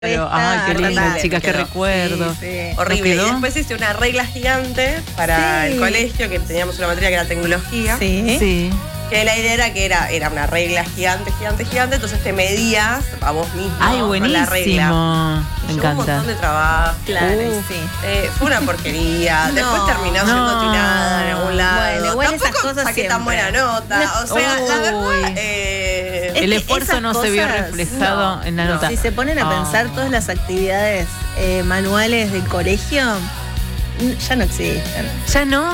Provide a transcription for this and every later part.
Pero, ay, qué linda, chicas, qué recuerdo. Sí. Horrible. Y después hice una regla gigante para el colegio, que teníamos una materia que era tecnología. Sí. Que la idea era que era una regla gigante, entonces te medías a vos mismo. Ay, buenísimo. Con la regla. Me encanta. Un montón de trabajo. Claro, fue una porquería. Después terminó siendo tirada en algún lado. Bueno, igual tampoco esas cosas saqué tan buena nota. O sea, la verdad. El esfuerzo no se vio reflejado en la nota. Si se ponen a pensar todas las actividades manuales del colegio, ya no existen. ¿Ya no?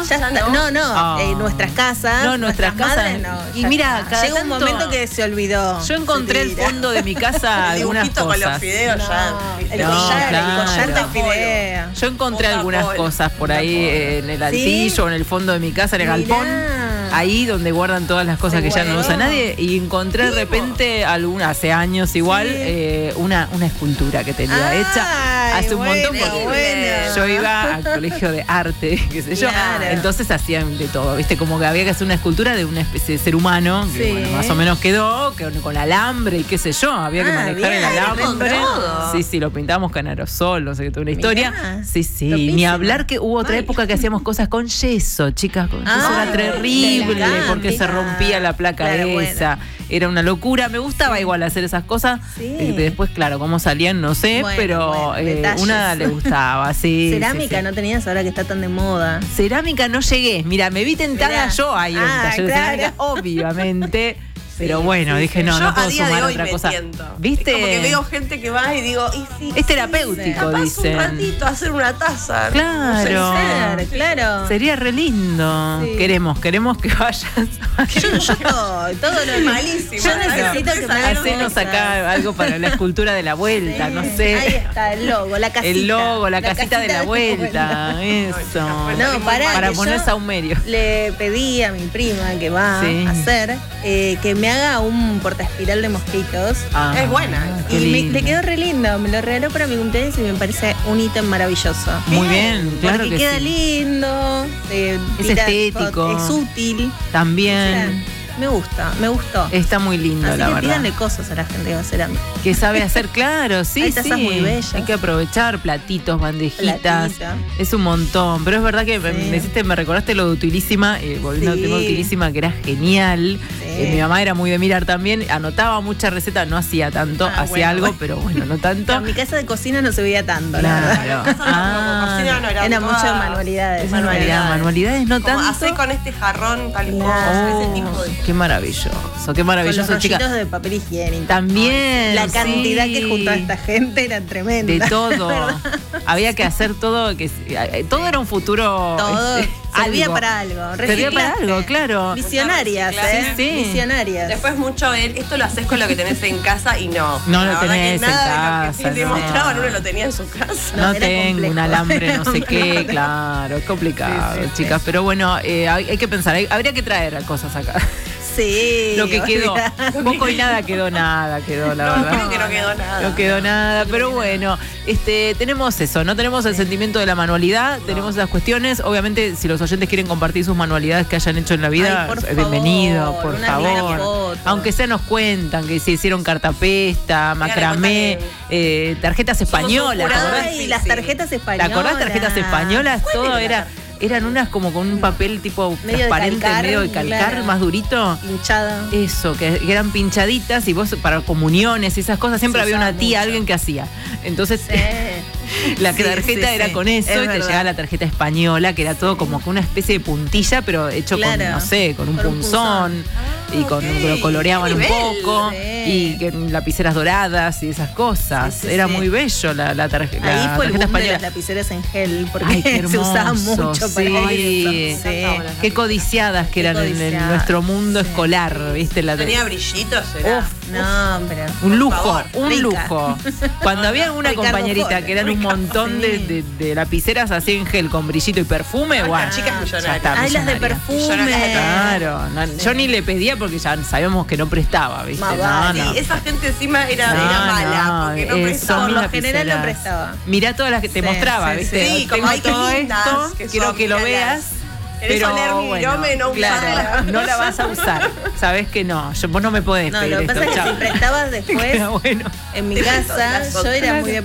No. Nuestras casas. No, nuestras casas. Madres, no. Y mira, llega un momento que se olvidó. Yo encontré el fondo de mi casa algunas cosas. Con los fideos el collar de fideos. Yo encontré algunas cosas por ahí en el altillo, en el fondo de mi casa, en el galpón. Ahí donde guardan todas las cosas que ya no usa nadie. Y encontré de repente, hace años igual, una escultura que tenía hecha hace un montón. Porque yo iba al colegio de arte, qué sé yo. Entonces hacían de todo, ¿viste? Como que había que hacer una escultura de una especie de ser humano, que bueno, más o menos quedó, con alambre y qué sé yo. Había que manejar el alambre. Sí, lo pintábamos con aerosol, no sé qué, toda una historia. Sí. Ni hablar que hubo otra época que hacíamos cosas con yeso, chicas, con yeso era terrible. Porque se rompía la placa esa. Era una locura. Me gustaba igual hacer esas cosas. Después, claro, cómo salían, no sé, pero una le gustaba. Cerámica no tenías ahora que está tan de moda. Cerámica no llegué. Mira, me vi tentada yo ahí en un taller de cerámica, obviamente. Pero bueno, dije, no puedo sumar otra cosa. ¿Viste? Es como que veo gente que va y digo, es terapéutico, dicen. Un ratito a hacer una taza. Claro. Claro. Sería re lindo. Queremos que vayas. Yo todo lo es malísimo. Yo necesito que me hacernos acá algo para la escultura de la vuelta, no sé. Ahí está el logo, la casita. El logo, la casita de la vuelta. Eso. No, para poner saumerio. Le pedí a mi prima que va a hacer que me haga un portaespiral de mosquitos. Es buena. Y le quedó re lindo. Me lo regaló para mi cumpleaños y me parece un ítem maravilloso. Muy bien, claro que sí. Porque queda lindo. Es estético. Es útil. También. Me gustó. Está muy lindo, así la que verdad. pídanle cosas a la gente que va a hacer cerámica. Que sabe hacer, claro, sí. Hay tazas muy bellas. Hay que aprovechar platitos, bandejitas. Es un montón. Pero es verdad que me recordaste lo de Utilísima, volviendo al tema de Utilísima, que era genial. Mi mamá era muy de mirar también, anotaba muchas recetas, no hacía tanto, hacía algo, pero bueno, no tanto. En mi casa de cocina no se veía tanto, la verdad. Era muchas manualidades. Manualidades no tanto. Hacé con este jarrón tal cosa, ese tipo de... Qué maravilloso, con los rollitos de papel higiénico. También. La cantidad que juntaba esta gente era tremenda. De todo. Había que hacer todo, todo era un futuro. Todo servía para algo. Servía para algo, claro. Visionarias, Visionarias. Después mucho esto lo haces con lo que tenés en casa y no. No lo tenés en casa. Que te mostraban, uno lo tenía en su casa. No tengo un alambre, no sé qué, claro. Es complicado, chicas. Pero bueno, hay que pensar, habría que traer cosas acá. Sí. Lo que quedó. Poco y nada quedó, la verdad. Creo que no quedó nada. No quedó nada, pero bueno, tenemos eso, no tenemos el sentimiento de la manualidad, tenemos esas cuestiones. Obviamente, si los oyentes quieren compartir sus manualidades que hayan hecho en la vida, bienvenido, por favor. Aunque sea nos cuentan que se hicieron cartapesta, macramé, tarjetas españolas. Y las tarjetas españolas. ¿Te acordás? Tarjetas españolas, todo eran unas como con un papel tipo transparente, medio de calcar, más durito. Pinchada. Eso, que eran pinchaditas y vos para comuniones y esas cosas siempre había una tía, alguien que hacía. Entonces la tarjeta era con eso y te llegaba la tarjeta española, que era todo como con una especie de puntilla, pero hecho con, no sé, con un punzón. Y lo coloreaban un poco y lapiceras doradas y esas cosas. Era muy bello la tarjeta. Ahí fue el boom española. de las lapiceras en gel, porque se usaban mucho para eso. Qué codiciadas que eran en nuestro mundo escolar, ¿viste? Tenía brillitos, no, pero un lujo. Cuando había una compañerita que eran un montón de lapiceras así en gel con brillito y perfume, bueno, chicas millonarias. Ay, las de perfume. Claro, yo ni le pedía porque ya sabíamos que no prestaba, ¿viste? Esa gente encima era mala, porque no prestaba. Por lo general no prestaba. Mirá todas las que te mostraba, ¿viste? Sí, como tengo todo esto, quiero que lo veas. Querés oler mi virome, no usarla. claro, no la vas a usar. Sabés que no, vos no me podés No, pedir lo que esto, pasa es que chao. si prestabas después, Bueno. en mi casa, yo era muy de